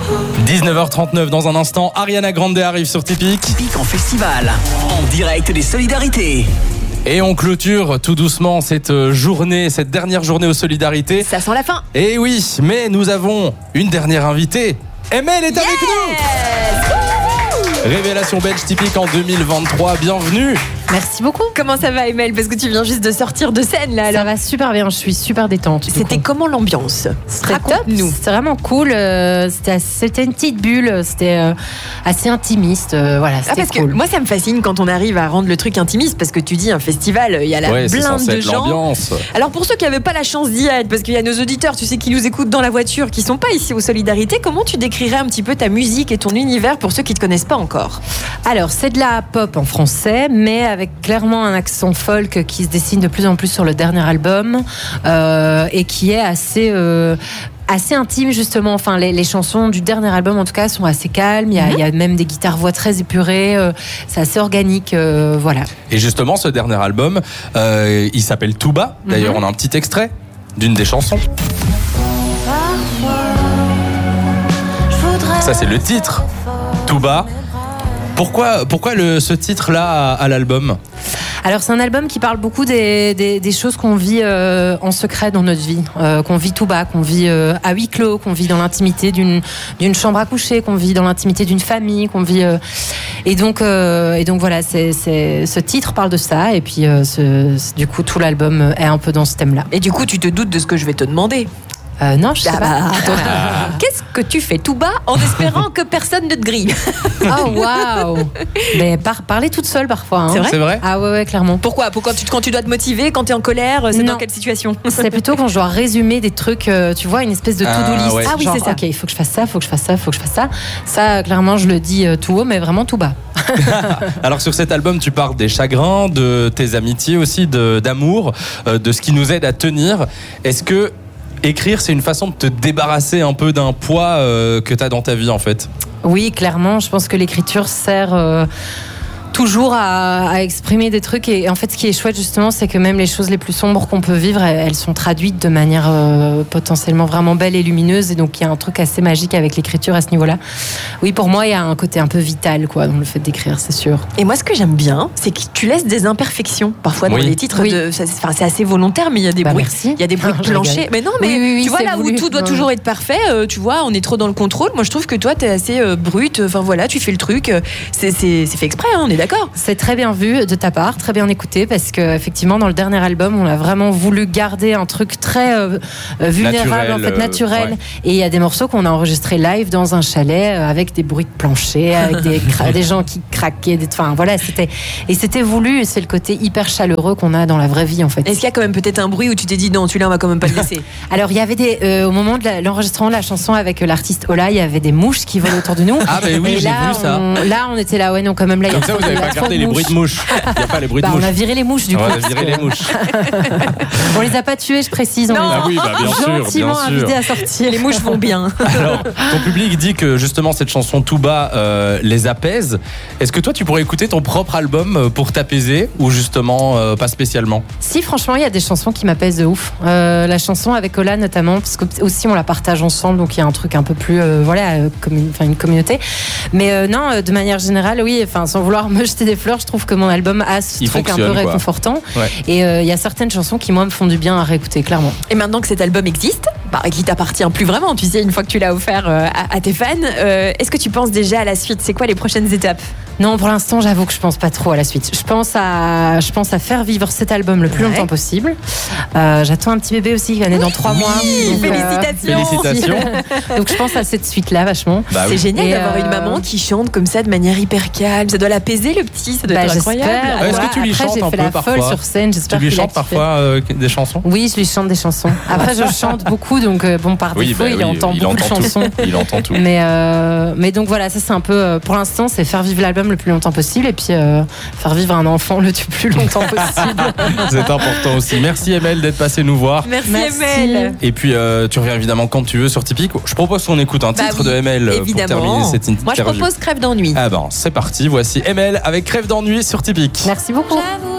19h39 dans un instant, Ariana Grande arrive sur Tipeee. Tipeee en festival, en direct des solidarités. Et on clôture tout doucement cette dernière journée aux solidarités. Ça sent la fin. Et oui, mais nous avons une dernière invitée. Emel est avec nous. Révélation belge typique en 2023, bienvenue. Merci beaucoup. Comment ça va, Emel? Parce que tu viens juste de sortir de scène là. Ça va super bien, je suis super détente. C'était comment l'ambiance? C'était top, Raconte-nous. c'était vraiment cool. C'était une petite bulle, c'était assez intimiste. Voilà, c'était parce cool. que moi ça me fascine quand on arrive à rendre le truc intimiste, parce que tu dis un festival, il y a la Ouais, c'est blinde censé de être gens. l'ambiance. Alors pour ceux qui n'avaient pas la chance d'y être, parce qu'il y a nos auditeurs, tu sais, qui nous écoutent dans la voiture, qui sont pas ici aux Solidarités, comment tu décrirais un petit peu ta musique et ton univers pour ceux qui te connaissent pas encore? Alors, c'est de la pop en français, mais avec clairement un accent folk qui se dessine de plus en plus sur le dernier album et qui est assez intime justement. Enfin, les chansons du dernier album en tout cas sont assez calmes. Il y a même des guitares-voix très épurées. C'est assez organique, voilà. Et justement, ce dernier album, il s'appelle Tout bas. D'ailleurs, on a un petit extrait d'une des chansons. Ça, c'est le titre. Tout bas. Pourquoi ce titre-là à l'album ? Alors c'est un album qui parle beaucoup des choses qu'on vit en secret dans notre vie, qu'on vit tout bas, qu'on vit à huis clos, qu'on vit dans l'intimité d'une chambre à coucher, qu'on vit dans l'intimité d'une famille, qu'on vit et donc voilà, ce titre parle de ça, et puis du coup tout l'album est un peu dans ce thème-là. Et du coup tu te doutes de ce que je vais te demander? Non, je sais pas. Qu'est-ce que tu fais tout bas en espérant que personne ne te grille? Oh waouh! Mais parler toute seule parfois. Hein. C'est vrai? Ah ouais, clairement. Pourquoi? Quand tu dois te motiver, quand tu es en colère, c'est Non. dans quelle situation? C'est plutôt quand je dois résumer des trucs, tu vois, une espèce de to-do list. Ouais. Ah oui, Genre, c'est ça. Ok, il faut que je fasse ça, il faut que je fasse ça, il faut que je fasse ça. Ça, clairement, je le dis tout haut, mais vraiment tout bas. Alors sur cet album, tu parles des chagrins, de tes amitiés aussi, d'amour, de ce qui nous aide à tenir. Est-ce que écrire, c'est une façon de te débarrasser un peu d'un poids que tu as dans ta vie en fait? Oui, clairement, je pense que l'écriture sert toujours à exprimer des trucs, et en fait ce qui est chouette justement, c'est que même les choses les plus sombres qu'on peut vivre, elles sont traduites de manière potentiellement vraiment belle et lumineuse, et donc il y a un truc assez magique avec l'écriture à ce niveau-là. Oui, pour moi il y a un côté un peu vital dans le fait d'écrire, c'est sûr. Et moi ce que j'aime bien, c'est que tu laisses des imperfections parfois dans les titres. Oui. C'est assez volontaire, mais il y a des bruits. Merci. Il y a des bruits de plancher. Mais non, mais Oui, tu vois, c'est là voulu. où tout doit toujours être parfait, tu vois, on est trop dans le contrôle. Moi je trouve que toi t'es assez brute. Enfin voilà, tu fais le truc. C'est fait exprès, hein, on est d'accord? C'est très bien vu de ta part, très bien écouté, parce que effectivement dans le dernier album on a vraiment voulu garder un truc très vulnérable, naturel. Ouais. Et il y a des morceaux qu'on a enregistrés live dans un chalet avec des bruits de plancher, avec des gens qui craquaient, enfin voilà, c'était voulu, et c'est le côté hyper chaleureux qu'on a dans la vraie vie en fait. Est-ce qu'il y a quand même peut-être un bruit où tu t'es dit non, celui-là on va quand même pas le laisser? Alors il y avait au moment de l'enregistrement de la chanson avec l'artiste Ola, il y avait des mouches qui volaient autour de nous. Ah bah oui, et j'ai là, vu ça. Là on était là, ouais non quand même là. Comme ça, vous n'avez pas gardé les bruits de mouches. Il n'y a pas les bruits de On mouches. a viré les mouches du coup. On a viré les mouches. On les a pas tués, je précise. On les a Ah oui, bah bien sûr, gentiment bien sûr. invités à sortir. Les mouches vont bien. Alors, ton public dit que justement cette chanson Tout bas les apaise. Est-ce que toi tu pourrais écouter ton propre album pour t'apaiser, ou justement pas spécialement? Si, franchement, il y a des chansons qui m'apaisent de ouf. La chanson avec Ola notamment, parce que aussi on la partage ensemble, donc il y a un truc un peu plus une communauté. Mais non, de manière générale, oui. Enfin, sans vouloir me jeter des fleurs, je trouve que mon album a ce truc un peu réconfortant. Ouais. Et il y a certaines chansons qui moi me font du bien à réécouter, clairement. Et maintenant que cet album existe, qui t'appartient plus vraiment, tu sais, une fois que tu l'as offert à tes fans, est-ce que tu penses déjà à la suite? C'est quoi les prochaines étapes? Non, pour l'instant, j'avoue que je pense pas trop à la suite. Je pense à faire vivre cet album le plus longtemps possible. J'attends un petit bébé aussi qui va naître dans 3 mois. Donc, Félicitations. Donc je pense à cette suite-là vachement. Bah oui. C'est génial Et d'avoir une maman qui chante comme ça de manière hyper calme. Ça doit l'apaiser, le petit, ça doit être incroyable. Est-ce que tu lui Après, chantes j'ai un fait peu la parfois? folle sur scène. Tu J'espère lui qu'il a chantes kiffé. parfois des chansons? Oui, je lui chante des chansons. Après, je chante beaucoup, donc par défaut, il entend beaucoup de chansons. Il entend tout. Mais donc voilà, ça c'est un peu, pour l'instant, c'est faire vivre l'album le plus longtemps possible, et puis faire vivre un enfant le plus longtemps possible. C'est important aussi. Merci Emel d'être passé nous voir. Merci. Emel. Et puis tu reviens évidemment quand tu veux sur Tipeee. Je propose qu'on écoute un titre de Emel pour terminer cette interview. Moi je propose Crève d'ennui. Ah ben c'est parti, voici Emel avec Crève d'ennui sur Tipeee. Merci beaucoup.